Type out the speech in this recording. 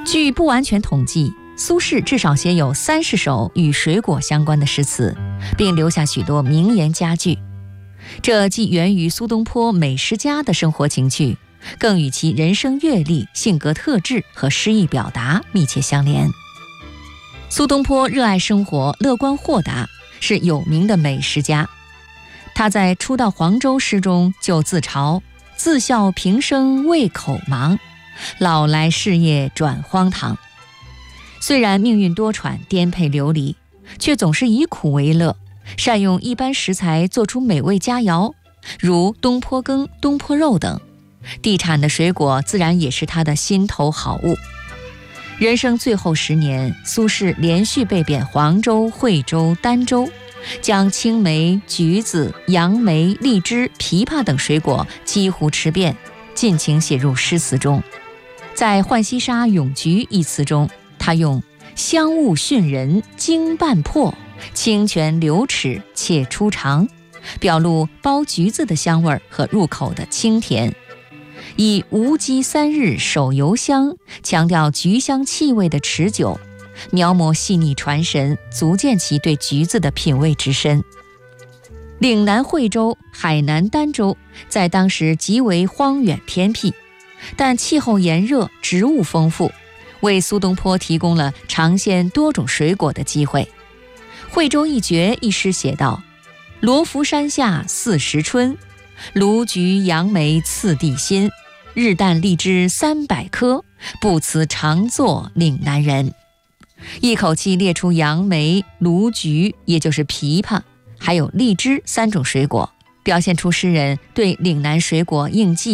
据不完全统计，苏轼至少写有30首与水果相关的诗词，并留下许多名言佳句。这既源于苏东坡美食家的生活情趣，更与其人生阅历、性格特质和诗意表达密切相连。苏东坡热爱生活，乐观豁达，是有名的美食家。他在初到黄州诗中就自嘲：自笑平生胃口忙，老来事业转荒唐。虽然命运多舛，颠沛流离，却总是以苦为乐，善用一般食材做出美味佳肴，如东坡羹、东坡肉等。地产的水果自然也是他的心头好物。人生最后10年，苏轼连续被贬黄州、惠州、儋州，将青梅、橘子、杨梅、荔枝、枇杷等水果几乎吃遍，尽情写入诗词中。在《浣溪沙·咏橘》一词中，他用香雾熏人，经半破，清泉流齿，且出肠，表露剥橘子的香味和入口的清甜。以无鸡3日手犹香，强调橘香气味的持久，描摹细腻传神，足见其对橘子的品味之深。岭南惠州、海南儋州在当时极为荒远偏僻，但气候炎热，植物丰富，为苏东坡提供了尝鲜多种水果的机会。惠州一绝一诗写道：罗浮山下40春，卢橘杨梅次第新，日啖荔枝300颗，不辞常作岭南人。一口气列出杨梅、卢橘，也就是枇杷，还有荔枝3种水果，表现出诗人对岭南水果应季